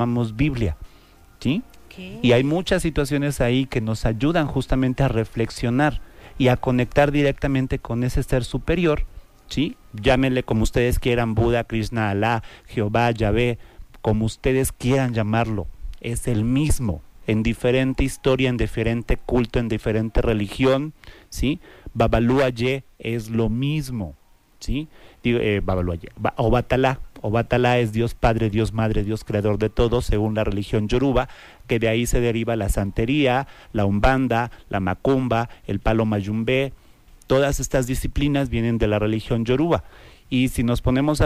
llamamos Biblia, ¿sí? ¿Qué? Y hay muchas situaciones ahí que nos ayudan justamente a reflexionar y a conectar directamente con ese ser superior, ¿sí? Llámenle como ustedes quieran, Buda, Krishna, Alá, Jehová, Yahvé, como ustedes quieran llamarlo, es el mismo, en diferente historia, en diferente culto, en diferente religión, ¿sí? Babaluaye es lo mismo, ¿sí? Babaluaye, Obatalá es Dios Padre, Dios Madre, Dios Creador de todo, según la religión yoruba, que de ahí se deriva la santería, la umbanda, la macumba, el palo mayumbé. Todas estas disciplinas vienen de la religión yoruba. Y si nos ponemos a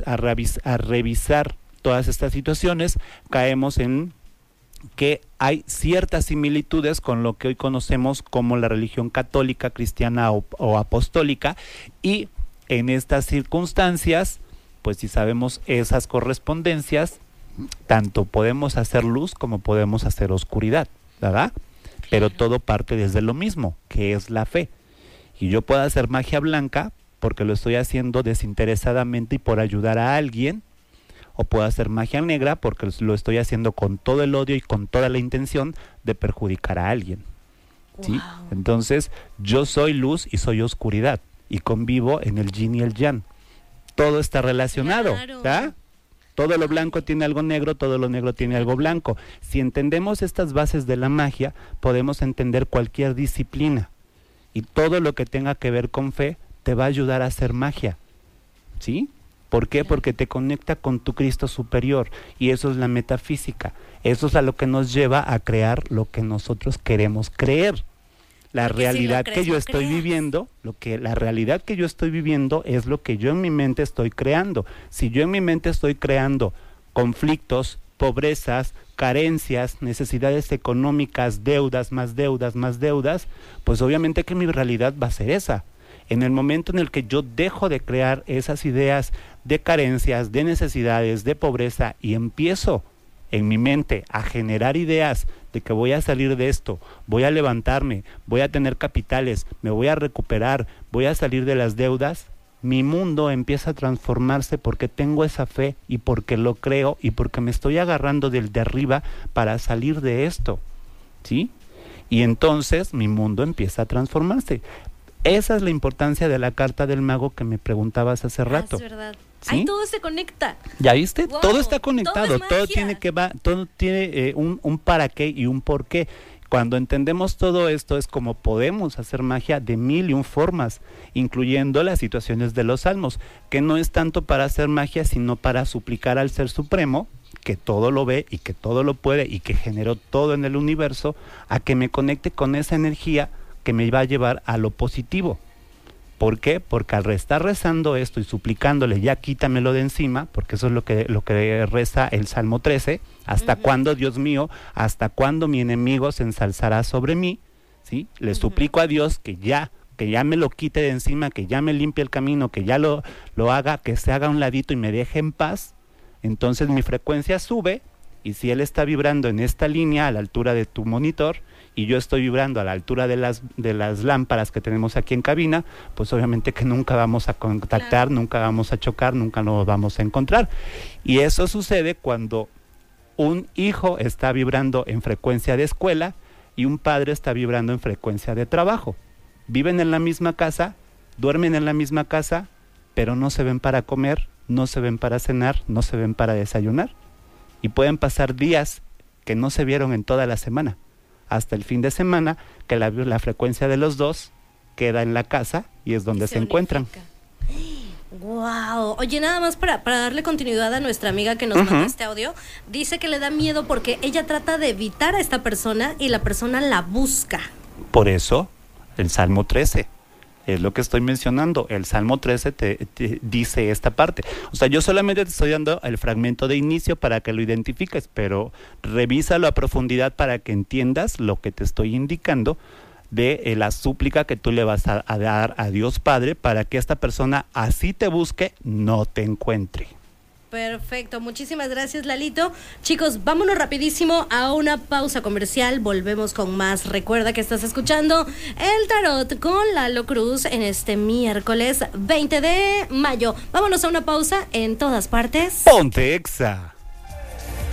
revisar todas estas situaciones, caemos en que hay ciertas similitudes con lo que hoy conocemos como la religión católica, cristiana o apostólica, y en estas circunstancias, pues si sabemos esas correspondencias, tanto podemos hacer luz como podemos hacer oscuridad, ¿verdad? Pero todo parte desde lo mismo, que es la fe. Y yo puedo hacer magia blanca porque lo estoy haciendo desinteresadamente y por ayudar a alguien, o puedo hacer magia negra porque lo estoy haciendo con todo el odio y con toda la intención de perjudicar a alguien, ¿sí? Wow. Entonces, yo soy luz y soy oscuridad, y convivo en el yin y el yang. Todo está relacionado, Claro. ¿verdad? Todo lo blanco tiene algo negro, todo lo negro tiene algo blanco. Si entendemos estas bases de la magia, podemos entender cualquier disciplina. Y todo lo que tenga que ver con fe te va a ayudar a hacer magia, ¿sí? ¿Por qué? Porque te conecta con tu Cristo superior, y eso es la metafísica. Eso es a lo que nos lleva a crear lo que nosotros queremos creer. La Porque si realidad lo crees, que yo lo estoy creas. viviendo, la realidad que yo estoy viviendo es lo que yo en mi mente estoy creando. Si yo en mi mente estoy creando conflictos, pobrezas, carencias, necesidades económicas, deudas, pues obviamente que mi realidad va a ser esa. En el momento en el que yo dejo de crear esas ideas de carencias, de necesidades, de pobreza, y empiezo en mi mente a generar ideas de que voy a salir de esto, voy a levantarme, voy a tener capitales, me voy a recuperar, voy a salir de las deudas, mi mundo empieza a transformarse porque tengo esa fe y porque lo creo y porque me estoy agarrando del de arriba para salir de esto, ¿sí? Y entonces mi mundo empieza a transformarse. Esa es la importancia de la carta del mago que me preguntabas hace rato. Es verdad. ¿Sí? Ahí todo se conecta. ¿Ya viste? Wow, Todo está conectado, todo es magia. todo tiene un para qué y un por qué. Cuando entendemos todo esto es como podemos hacer magia de 1001 formas, incluyendo las situaciones de los salmos, que no es tanto para hacer magia, sino para suplicar al Ser Supremo, que todo lo ve y que todo lo puede y que generó todo en el universo, a que me conecte con esa energía que me va a llevar a lo positivo. ¿Por qué? Porque al estar rezando esto y suplicándole, ya quítamelo de encima, porque eso es lo que reza el Salmo 13, ¿hasta cuándo, Dios mío? ¿Hasta cuándo mi enemigo se ensalzará sobre mí? ¿Sí? Le suplico a Dios que ya me lo quite de encima, que ya me limpie el camino, que ya lo haga, que se haga a un ladito y me deje en paz. Entonces mi frecuencia sube, y si él está vibrando en esta línea a la altura de tu monitor, y yo estoy vibrando a la altura de las lámparas que tenemos aquí en cabina, pues obviamente que nunca vamos a contactar, claro, nunca vamos a chocar, nunca nos vamos a encontrar. Y eso sucede cuando un hijo está vibrando en frecuencia de escuela y un padre está vibrando en frecuencia de trabajo. Viven en la misma casa, duermen en la misma casa, pero no se ven para comer, no se ven para cenar, no se ven para desayunar. Y pueden pasar días que no se vieron en toda la semana, hasta el fin de semana, que la frecuencia de los dos queda en la casa y es donde se encuentran. Wow. Oye, nada más para darle continuidad a nuestra amiga que nos mandó este audio, dice que le da miedo porque ella trata de evitar a esta persona y la persona la busca. Por eso, el Salmo 13. Es lo que estoy mencionando. El Salmo 13 te dice esta parte. O sea, yo solamente te estoy dando el fragmento de inicio para que lo identifiques, pero revísalo a profundidad para que entiendas lo que te estoy indicando de la súplica que tú le vas a dar a Dios Padre para que esta persona así te busque, no te encuentre. Perfecto, muchísimas gracias, Lalito. Chicos, vámonos rapidísimo a una pausa comercial, volvemos con más. Recuerda que estás escuchando El Tarot con Lalo Cruz en este miércoles 20 de mayo. Vámonos a una pausa en todas partes. ¡Ponte Exa!